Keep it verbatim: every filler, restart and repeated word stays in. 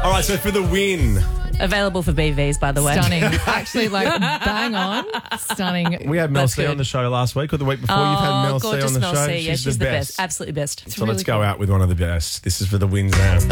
All right, so for the win, Available for B Vs, by the way. Stunning. Actually, like, bang on. Stunning. we had Mel That's C good. on the show last week or the week before. Oh, You've had Mel C gorgeous on the Mel show. C. Yeah, she's, the best. Absolutely best. So let's go out with one of the best. This is for the wins now.